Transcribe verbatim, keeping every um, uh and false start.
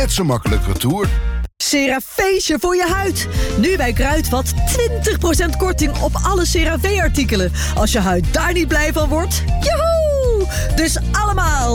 Net zo makkelijk retour. CeraVeetje voor je huid. Nu bij Kruidvat twintig procent korting op alle CeraVe-artikelen. Als je huid daar niet blij van wordt, joehoe! Dus allemaal